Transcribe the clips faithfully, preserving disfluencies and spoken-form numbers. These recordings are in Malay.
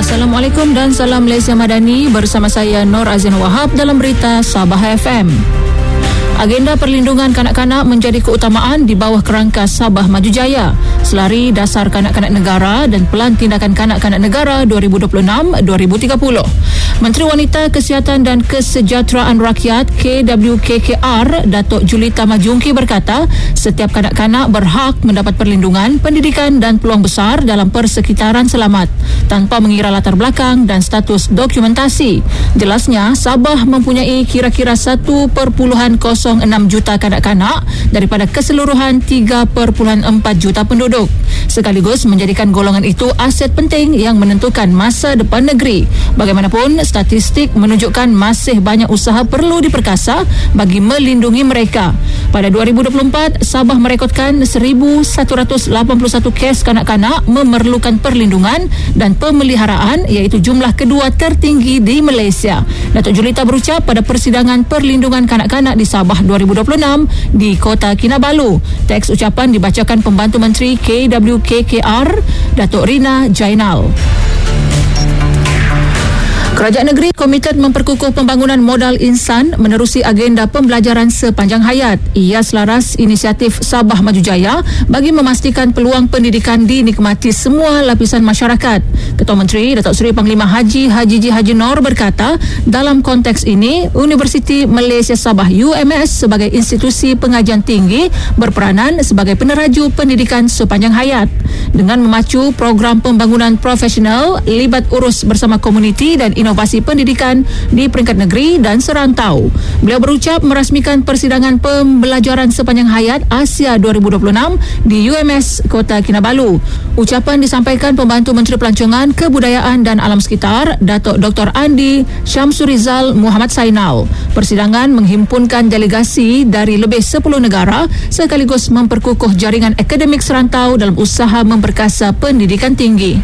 Assalamualaikum dan salam Malaysia Madani, bersama saya Nur Azin Wahab dalam berita Sabah F M. Agenda perlindungan kanak-kanak menjadi keutamaan di bawah kerangka Sabah Maju Jaya, Selari Dasar Kanak-Kanak Negara dan Pelan Tindakan Kanak-Kanak Negara dua ribu dua puluh enam hingga dua ribu tiga puluh. Menteri Wanita, Kesihatan dan Kesejahteraan Rakyat K W K K R, Datuk Julita Majungki berkata, setiap kanak-kanak berhak mendapat perlindungan, pendidikan dan peluang besar dalam persekitaran selamat tanpa mengira latar belakang dan status dokumentasi. Jelasnya, Sabah mempunyai kira-kira satu perpuluhan kosong enam juta kanak-kanak daripada keseluruhan tiga perpuluhan empat juta penduduk, sekaligus menjadikan golongan itu aset penting yang menentukan masa depan negeri. Bagaimanapun, statistik menunjukkan masih banyak usaha perlu diperkasa bagi melindungi mereka. Pada dua ribu dua puluh empat, Sabah merekodkan seribu satu ratus lapan puluh satu kes kanak-kanak memerlukan perlindungan dan pemeliharaan, iaitu jumlah kedua tertinggi di Malaysia. Datuk Julita berucap pada persidangan perlindungan kanak-kanak di Sabah dua ribu dua puluh enam di Kota Kinabalu. Teks ucapan dibacakan Pembantu Menteri K W K K R, Datuk Rina Jainal. Kerajaan negeri komited memperkukuh pembangunan modal insan menerusi agenda pembelajaran sepanjang hayat. Ia selaras inisiatif Sabah Maju Jaya bagi memastikan peluang pendidikan dinikmati semua lapisan masyarakat. Ketua Menteri Datuk Seri Panglima Haji Haji Ji Haji Nor berkata, dalam konteks ini, Universiti Malaysia Sabah U M S sebagai institusi pengajian tinggi berperanan sebagai peneraju pendidikan sepanjang hayat dengan memacu program pembangunan profesional, libat urus bersama komuniti dan inovasi pendidikan di peringkat negeri dan serantau. Beliau berucap merasmikan persidangan pembelajaran sepanjang hayat Asia dua ribu dua puluh enam di U M S Kota Kinabalu. Ucapan disampaikan Pembantu Menteri Pelancongan, Kebudayaan dan Alam Sekitar, Datuk Doktor Andi Syamsurizal Muhammad Sainal. Persidangan menghimpunkan delegasi dari lebih sepuluh negara sekaligus memperkukuh jaringan akademik serantau dalam usaha memperkasa pendidikan tinggi.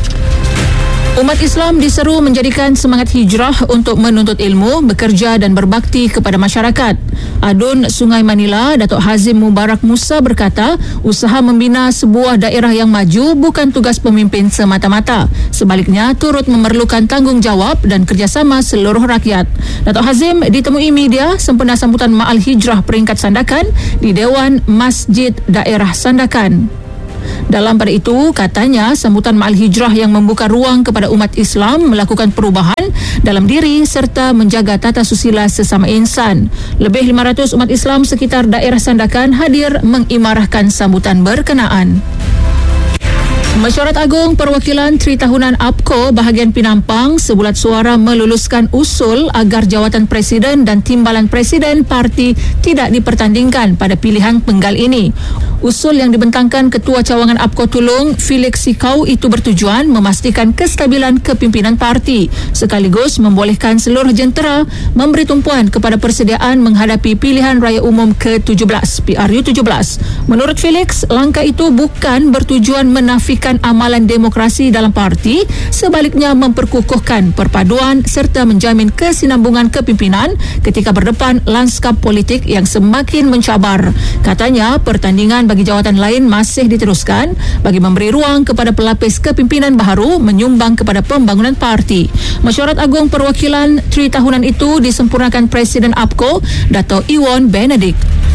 Umat Islam diseru menjadikan semangat hijrah untuk menuntut ilmu, bekerja dan berbakti kepada masyarakat. Adun Sungai Manila, Datuk Hazim Mubarak Musa berkata, usaha membina sebuah daerah yang maju bukan tugas pemimpin semata-mata. Sebaliknya, turut memerlukan tanggungjawab dan kerjasama seluruh rakyat. Datuk Hazim ditemui media sempena sambutan Ma'al Hijrah peringkat Sandakan di Dewan Masjid Daerah Sandakan. Dalam pada itu, katanya sambutan Ma'al Hijrah yang membuka ruang kepada umat Islam melakukan perubahan dalam diri serta menjaga tata susila sesama insan. Lebih lima ratus umat Islam sekitar daerah Sandakan hadir mengimarahkan sambutan berkenaan. Mesyuarat Agung Perwakilan Tri Tahunan A P K O bahagian Pinampang sebulat suara meluluskan usul agar jawatan Presiden dan Timbalan Presiden parti tidak dipertandingkan pada pilihan penggal ini. Usul yang dibentangkan Ketua Cawangan A P K O Tulung, Felix Sikau, itu bertujuan memastikan kestabilan kepimpinan parti sekaligus membolehkan seluruh jentera memberi tumpuan kepada persediaan menghadapi pilihan raya umum ke tujuh belas P R U tujuh belas. Menurut Felix, langkah itu bukan bertujuan menafikan amalan demokrasi dalam parti, sebaliknya memperkukuhkan perpaduan serta menjamin kesinambungan kepimpinan ketika berdepan lanskap politik yang semakin mencabar. Katanya, pertandingan bagi jawatan lain masih diteruskan bagi memberi ruang kepada pelapis kepimpinan baharu menyumbang kepada pembangunan parti. Mesyuarat Agung Perwakilan Tri Tahunan itu disempurnakan Presiden A P K O, Dato' Iwan Benedict.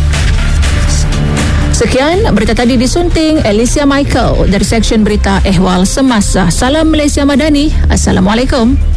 Sekian, berita tadi disunting Alicia Michael dari Seksyen Berita Ehwal Semasa. Salam Malaysia Madani. Assalamualaikum.